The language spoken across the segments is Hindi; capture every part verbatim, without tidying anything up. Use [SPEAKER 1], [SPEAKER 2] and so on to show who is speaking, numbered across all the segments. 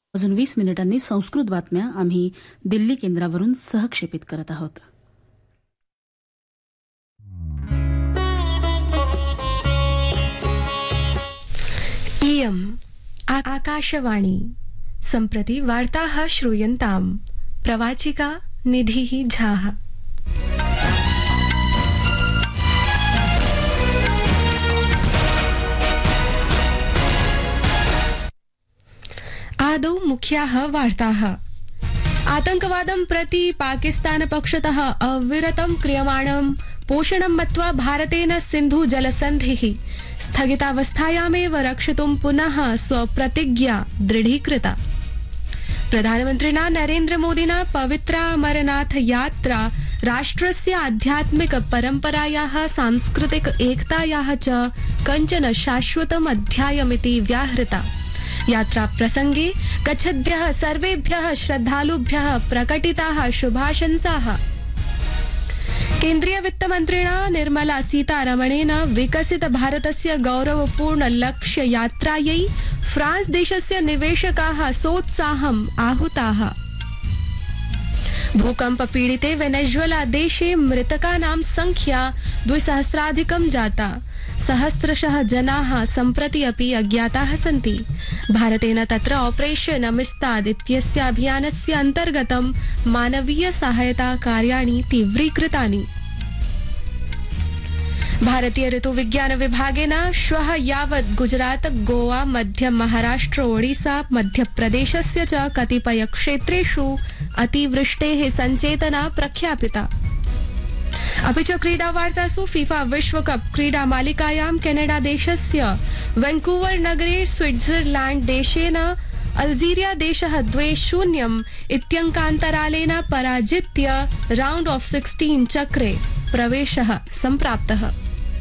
[SPEAKER 1] अजून वीस मिनिटांनी संस्कृत बातम्या आम्ही दिल्ली केंद्रावरून सहक्षेपित करत आहोत.
[SPEAKER 2] इयम् आकाशवाणी सम्प्रति वार्ताः श्रूयन्ताम्. प्रवाचिका निधिः झाः. आदौ मुख्याः वार्ताः. आतंकवादं प्रति पाकिस्तान पक्षतः अविरतं क्रियमाणं पोषणं मत्वा भारतेन सिन्धु जलसन्धिः स्थगितावस्थायामेव रक्षितुं पुनः स्वप्रतिज्ञा दृढीकृता. प्रधानमन्त्रिणा नरेन्द्रमोदिना पवित्रा अमरनाथ यात्रा राष्ट्रस्य आध्यात्मिक परम्परायाः सांस्कृतिक एकतायाः च कञ्चन शाश्वतम् अध्यायमिति व्याहृता. यात्रा प्रसंगे गच्छद्भ्यः सर्वेभ्यः श्रद्धालुभ्यः प्रकटिताः शुभाशंसाः. केन्द्रीय वित्तमन्त्रिणा निर्मला सीतारमणेन विकसित भारतस्य गौरवपूर्ण लक्ष्य यात्रायै फ्रांस देशस्य निवेशकाः सोत्साहम् आहुताः. भूकंप पीडिते वेनेजुएला देशे मृतकानां संख्या द्विसहस्राधिकं जाता. सहस्रशः जनाः सम्प्रति अपि अज्ञाताः सन्ति. भारतेन तत्र ऑपरेशन अमिस्ताद इत्यस्य अभियानस्य अन्तर्गतं मानवीय सहायता कार्याणि तीव्रीकृतानि. भारतीय ऋतुविज्ञान विभागेन श्वः यावत् गुजरात, गोवा, मध्य महाराष्ट्र, ओडिशा, मध्यप्रदेशस्य च कतिपय क्षेत्रेषु अतिवृष्टेः सञ्चेतना प्रख्यापिता. अपि च क्रीडावार्तासु फीफा विश्वकप क्रीडा मालिकायां केनेडा देशस्य वैंकूवर नगरे स्विट्जरलैंड देशेन अल्जीरिया देशः द्वे शून्यम् इत्यङ्कान्तरालेन पराजित्य राउंड ऑफ सिक्सटीन चक्रे प्रवेशः सम्प्राप्तः.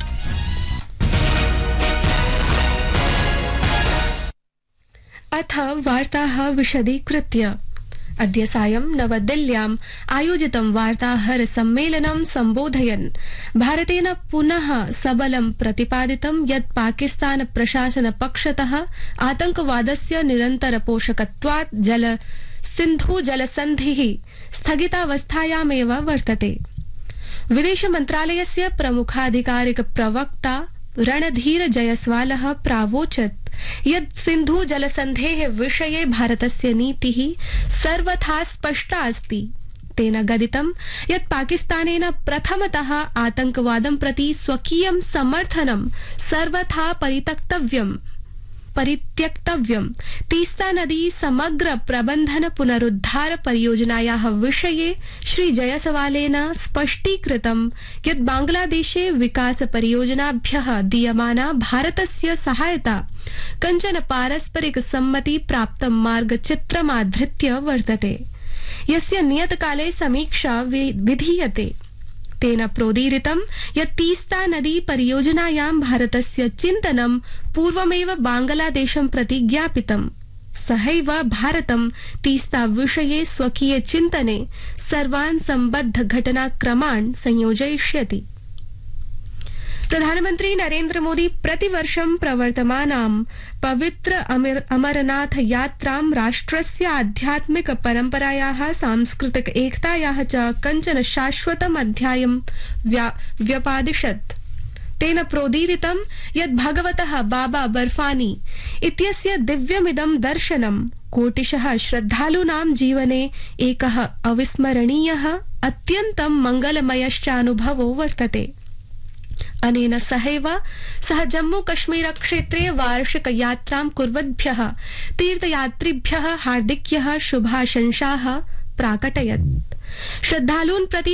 [SPEAKER 2] अथ वार्ताः विशदीकृत्य. अद्य सायं नवदिल्ल्याम् आयोजितं वार्ताहर सम्मेलनं सम्बोधयन् भारतेन पुनः सबलं प्रतिपादितं यत् पाकिस्तान प्रशासन पक्षतः आतंकवादस्य निरन्तर पोषकत्वात् जल सिन्धु जलसन्धिः स्थगितावस्थायामेव वर्तते. विदेश मन्त्रालयस्य प्रमुखाधिकारिक प्रवक्ता रणधीर जयस्वालः प्रावोचत् यत् सिन्धु जलसन्धेः विषये भारतस्य नीतिः सर्वथा स्पष्टा अस्ति. तेन गदितं यत् पाकिस्तानेन प्रथमतः आतंकवादं प्रति स्वकीयं समर्थनं सर्वथा परित्यक्तव्यम् परित्यक्तव्यम्. तीस्ता नदी समग्र प्रबंधन पुनरुद्धार परियोजनायाः विषये श्री जयसवालेन स्पष्टीकृतं यत् बांग्लादेशे विकास परियोजनाभ्यः दीयमाना भारतस्य सहायता कञ्चन पारस्परिक सम्मति प्राप्तं मार्गचित्रमाधृत्य वर्तते, यस्य नियतकाले समीक्षा विधीयते. तेन प्रोदीरितं यत् तीस्ता नदी परियोजनायां भारतस्य चिन्तनं पूर्वमेव बांग्लादेशं प्रति ज्ञापितम्. सहैव भारतं तीस्ता विषये स्वकीये चिन्तने सर्वान् सम्बद्ध घटनाक्रमान् संयोजयिष्यति. प्रधानमन्त्री नरेन्द्र मोदी प्रतिवर्षं प्रवर्तमानां पवित्र अमर अमरनाथ यात्रां राष्ट्रस्य आध्यात्मिक परम्परायाः सांस्कृतिक एकतायाः च कञ्चन शाश्वतम् अध्यायं व्यपादिशत्. तेन प्रोदीरितं यत् भगवतः बाबा बर्फानी इत्यस्य दिव्यमिदं दर्शनं कोटिशः श्रद्धालूनां जीवने एकः अविस्मरणीयः अत्यन्तं मङ्गलमयश्चानुभवो वर्तते. अनेन सहैव सः जम्मू कश्मीर क्षेत्रे वार्षिक यात्रां कुर्वद्भ्यः तीर्थयात्रिभ्यः हार्दिक्यः शुभाशंसाः प्राकटयत्. श्रद्धालून् प्रति